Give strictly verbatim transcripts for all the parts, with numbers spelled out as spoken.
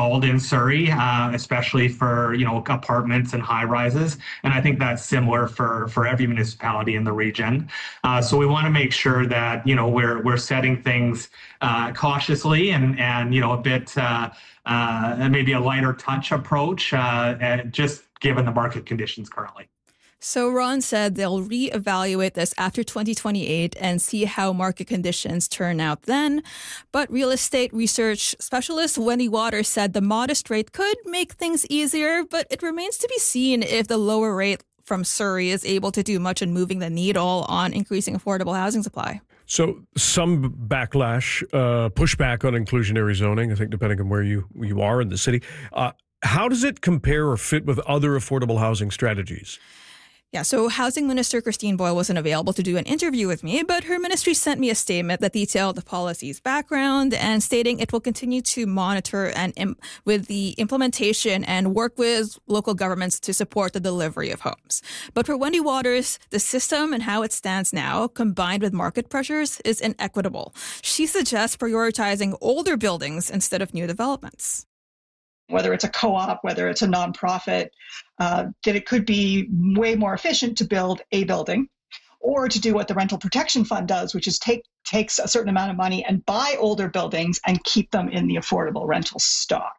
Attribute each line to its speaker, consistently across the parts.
Speaker 1: installed in Surrey, uh, especially for, you know, apartments and high rises. And I think that's similar for, for every municipality in the region. Uh, so we want to make sure that, you know, we're we're setting things uh, cautiously and, and, you know, a bit uh, uh, maybe a lighter touch approach, uh, just given the market conditions currently.
Speaker 2: So Ron said they'll reevaluate this after twenty twenty-eight and see how market conditions turn out then. But real estate research specialist Wendy Waters said the modest rate could make things easier, but it remains to be seen if the lower rate from Surrey is able to do much in moving the needle on increasing affordable housing supply.
Speaker 3: So some backlash, uh, pushback on inclusionary zoning, I think, depending on where you, you are in the city. Uh, how does it compare or fit with other affordable housing strategies?
Speaker 2: Yeah, so Housing Minister Christine Boyle wasn't available to do an interview with me, but her ministry sent me a statement that detailed the policy's background and stating it will continue to monitor and im- with the implementation and work with local governments to support the delivery of homes. But for Wendy Waters, the system and how it stands now, combined with market pressures, is inequitable. She suggests prioritizing older buildings instead of new developments.
Speaker 4: Whether it's a co-op, whether it's a nonprofit, uh, that it could be way more efficient to build a building or to do what the Rental Protection Fund does, which is take takes a certain amount of money and buy older buildings and keep them in the affordable rental stock.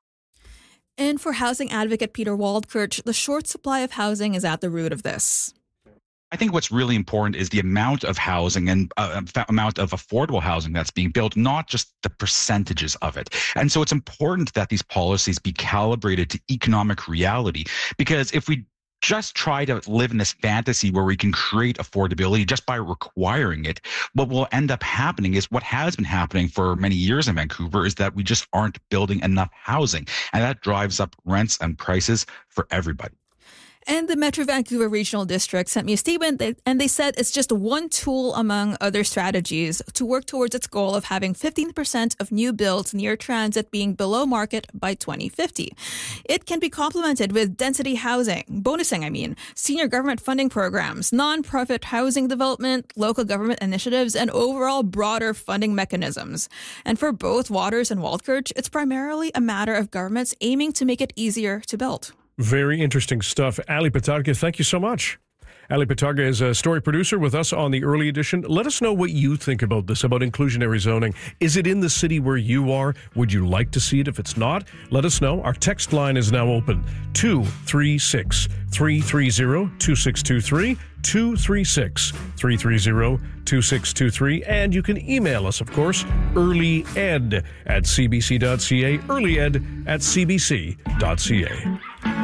Speaker 2: And for housing advocate Peter Waldkirch, the short supply of housing is at the root of this.
Speaker 5: I think what's really important is the amount of housing and uh, amount of affordable housing that's being built, not just the percentages of it. And so it's important that these policies be calibrated to economic reality, because if we just try to live in this fantasy where we can create affordability just by requiring it, what will end up happening is what has been happening for many years in Vancouver is that we just aren't building enough housing. And that drives up rents and prices for everybody.
Speaker 2: And the Metro Vancouver Regional District sent me a statement, that, and they said it's just one tool among other strategies to work towards its goal of having fifteen percent of new builds near transit being below market by twenty fifty. It can be complemented with density housing, bonusing, I mean, senior government funding programs, nonprofit housing development, local government initiatives, and overall broader funding mechanisms. And for both Waters and Waldkirch, it's primarily a matter of governments aiming to make it easier to build.
Speaker 3: Very interesting stuff. Ali Patarga, thank you so much. Ali Patarga is a story producer with us on the Early Edition. Let us know what you think about this, about inclusionary zoning. Is it in the city where you are? Would you like to see it? If it's not, let us know. Our text line is now open. two three six, three three zero, two six two three, two three six, three three zero, two six two three. And you can email us, of course, earlyed at c b c dot c a, earlyed at c b c dot c a.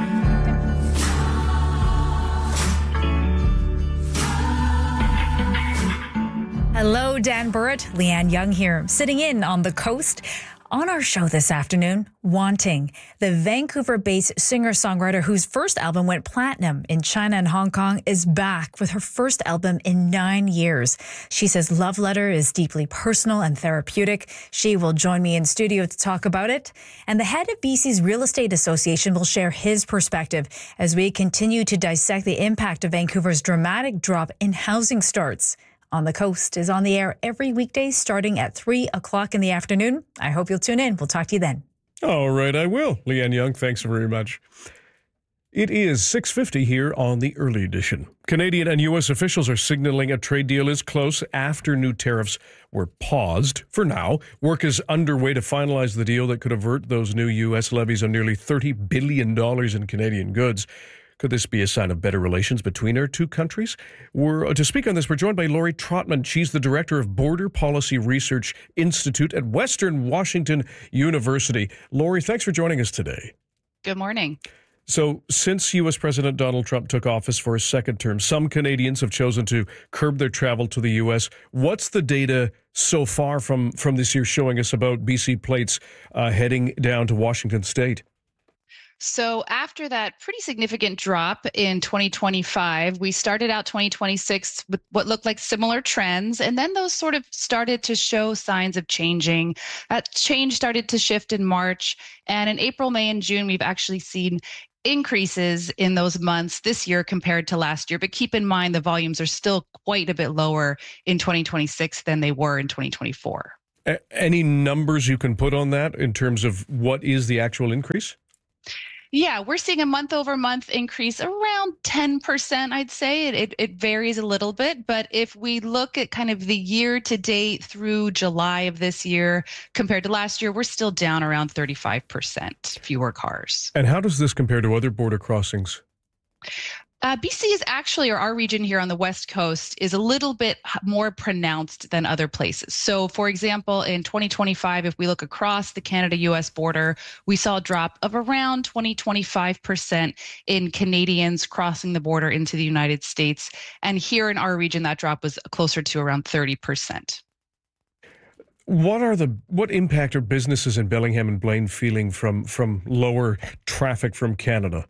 Speaker 6: Hello, Dan Burrett, Leanne Young here, sitting in on the coast. On our show this afternoon, Wanting, the Vancouver-based singer-songwriter whose first album went platinum in China and Hong Kong, is back with her first album in nine years. She says Love Letter is deeply personal and therapeutic. She will join me in studio to talk about it. And the head of B C's Real Estate Association will share his perspective as we continue to dissect the impact of Vancouver's dramatic drop in housing starts. On the Coast is on the air every weekday starting at three o'clock in the afternoon. I hope you'll tune in. We'll talk to you then.
Speaker 3: All right, I will. Leanne Young, thanks very much. It is six fifty here on the Early Edition. Canadian and U S officials are signaling a trade deal is close after new tariffs were paused. For now, work is underway to finalize the deal that could avert those new U S levies on nearly thirty billion dollars in Canadian goods. Could this be a sign of better relations between our two countries? We're, uh, to speak on this, we're joined by Lori Trotman. She's the director of Border Policy Research Institute at Western Washington University. Lori, thanks for joining us today.
Speaker 7: Good morning.
Speaker 3: So since U S President Donald Trump took office for a second term, some Canadians have chosen to curb their travel to the U S. What's the data so far from, from this year showing us about B C plates uh, heading down to Washington State?
Speaker 7: So after that pretty significant drop in twenty twenty-five, we started out twenty twenty-six with what looked like similar trends, and then those sort of started to show signs of changing. That change started to shift in March, and in April, May, and June, we've actually seen increases in those months this year compared to last year. But keep in mind, the volumes are still quite a bit lower in twenty twenty-six than they were in twenty twenty-four.
Speaker 3: A- any numbers you can put on that in terms of what is the actual increase?
Speaker 7: Yeah, we're seeing a month over month increase around ten percent, I'd say. It, it, it varies a little bit. But if we look at kind of the year to date through July of this year compared to last year, we're still down around thirty-five percent fewer cars.
Speaker 3: And how does this compare to other border crossings?
Speaker 7: Uh, B C is actually, or our region here on the West Coast, is a little bit more pronounced than other places. So, for example, in twenty twenty-five, if we look across the Canada-U S border, we saw a drop of around twenty, twenty-five percent in Canadians crossing the border into the United States. And here in our region, that drop was closer to around thirty percent.
Speaker 3: What are the what impact are businesses in Bellingham and Blaine feeling from from lower traffic from Canada?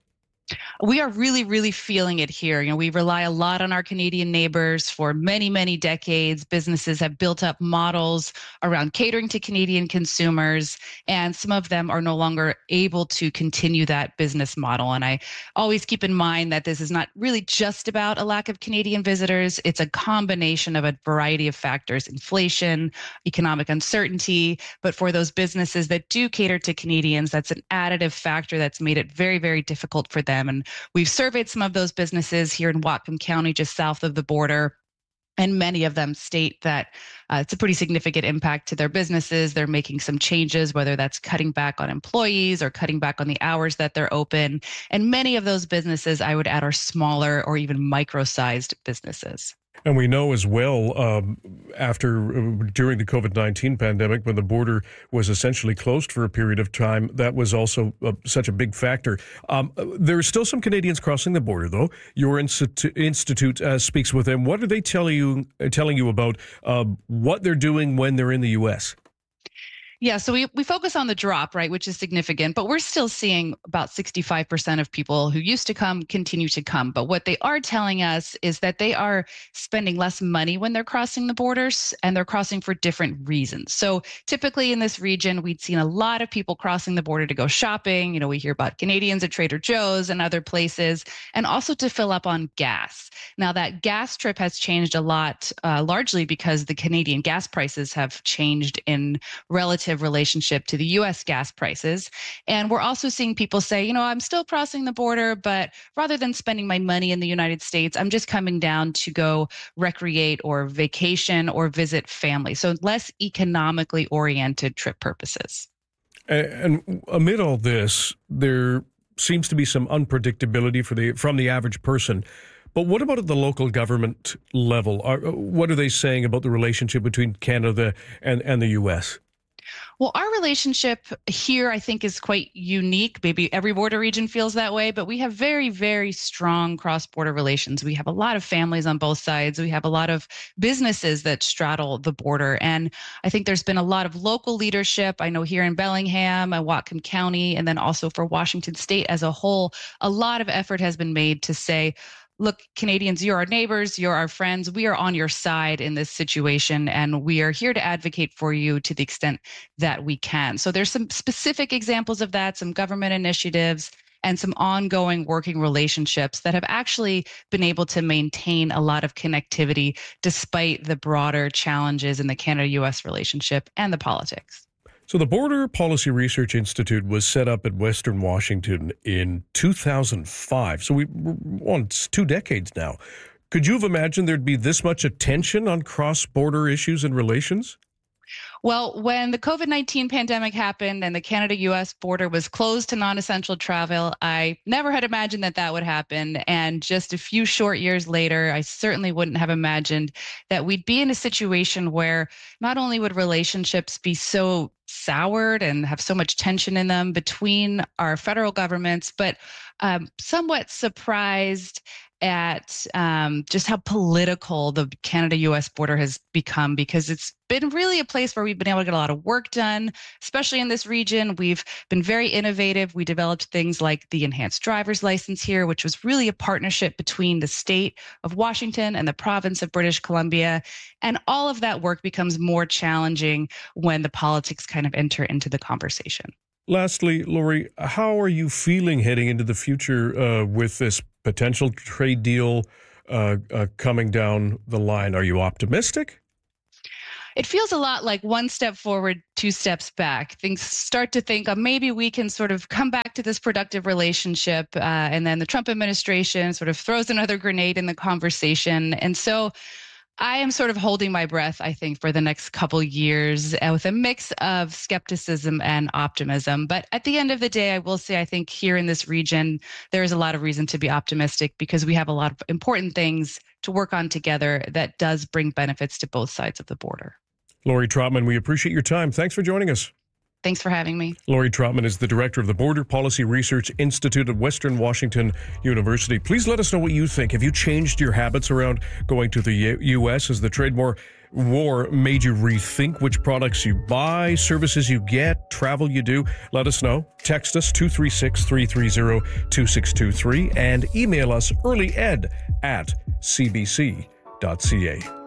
Speaker 7: We are really, really feeling it here. You know, we rely a lot on our Canadian neighbors for many, many decades. Businesses have built up models around catering to Canadian consumers, and some of them are no longer able to continue that business model. And I always keep in mind that this is not really just about a lack of Canadian visitors. It's a combination of a variety of factors: inflation, economic uncertainty. But for those businesses that do cater to Canadians, that's an additive factor that's made it very, very difficult for them. And we've surveyed some of those businesses here in Whatcom County, just south of the border. And many of them state that uh, it's a pretty significant impact to their businesses. They're making some changes, whether that's cutting back on employees or cutting back on the hours that they're open. And many of those businesses, I would add, are smaller or even micro-sized businesses.
Speaker 3: And we know as well, um, after uh, during the COVID nineteen pandemic, when the border was essentially closed for a period of time, that was also uh, such a big factor. Um, there are still some Canadians crossing the border, though. Your institu- institute uh, speaks with them. What are they telling you, uh, telling you about uh, what they're doing when they're in the U S?
Speaker 7: Yeah, so we, we focus on the drop, right, which is significant, but we're still seeing about sixty-five percent of people who used to come continue to come. But what they are telling us is that they are spending less money when they're crossing the borders, and they're crossing for different reasons. So typically in this region, we'd seen a lot of people crossing the border to go shopping. You know, we hear about Canadians at Trader Joe's and other places, and also to fill up on gas. Now that gas trip has changed a lot, uh, largely because the Canadian gas prices have changed in relative relationship to the U S gas prices. And we're also seeing people say, you know, I'm still crossing the border, but rather than spending my money in the United States, I'm just coming down to go recreate or vacation or visit family. So less economically oriented trip purposes.
Speaker 3: And, and amid all this, there seems to be some unpredictability for the from the average person. But what about at the local government level? Are, what are they saying about the relationship between Canada and, and the U S?
Speaker 7: Well, our relationship here, I think, is quite unique. Maybe every border region feels that way, but we have very, very strong cross-border relations. We have a lot of families on both sides. We have a lot of businesses that straddle the border. And I think there's been a lot of local leadership. I know here in Bellingham and Whatcom County, and then also for Washington State as a whole, a lot of effort has been made to say, look, Canadians, you're our neighbors, you're our friends. We are on your side in this situation, and we are here to advocate for you to the extent that we can. So there's some specific examples of that, some government initiatives, and some ongoing working relationships that have actually been able to maintain a lot of connectivity despite the broader challenges in the Canada-U S relationship and the politics.
Speaker 3: So the Border Policy Research Institute was set up at Western Washington in two thousand five. So we, well, it's two decades now. Could you have imagined there'd be this much attention on cross-border issues and relations?
Speaker 7: Well, when the COVID nineteen pandemic happened and the Canada-U S border was closed to non-essential travel, I never had imagined that that would happen. And just a few short years later, I certainly wouldn't have imagined that we'd be in a situation where not only would relationships be so soured and have so much tension in them between our federal governments, but um, somewhat surprised at um, just how political the Canada-U S border has become, because it's been really a place where we've been able to get a lot of work done, especially in this region. We've been very innovative. We developed things like the enhanced driver's license here, which was really a partnership between the state of Washington and the province of British Columbia. And all of that work becomes more challenging when the politics kind of enter into the conversation.
Speaker 3: Lastly, Lori, how are you feeling heading into the future uh, with this potential trade deal uh, uh, coming down the line? Are you optimistic?
Speaker 7: it feels a lot like one step forward, two steps back. Things start to think, oh, maybe we can sort of come back to this productive relationship. Uh, and then the Trump administration sort of throws another grenade in the conversation. And so I am sort of holding my breath, I think, for the next couple years uh, with a mix of skepticism and optimism. But at the end of the day, I will say, I think here in this region, there is a lot of reason to be optimistic because we have a lot of important things to work on together that does bring benefits to both sides of the border.
Speaker 3: Lori Trotman, we appreciate your time. Thanks for joining us.
Speaker 7: Thanks for having me.
Speaker 3: Lori Trotman is the director of the Border Policy Research Institute at Western Washington University. Please let us know what you think. Have you changed your habits around going to the U S? Has the trade war war made you rethink which products you buy, services you get, travel you do? Let us know. Text us two three six, three three zero, two six two three and email us earlyed at c b c dot c a.